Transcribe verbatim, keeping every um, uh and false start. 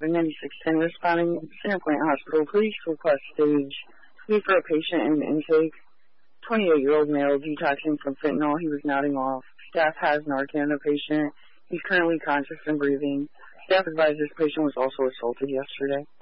ninety-six ten responding to Sandpoint Hospital. Please request stage three for a patient in intake. twenty-eight-year-old male detoxing from fentanyl. He was nodding off. Staff has Narcan the patient. He's currently conscious and breathing. Staff advised this patient was also assaulted yesterday.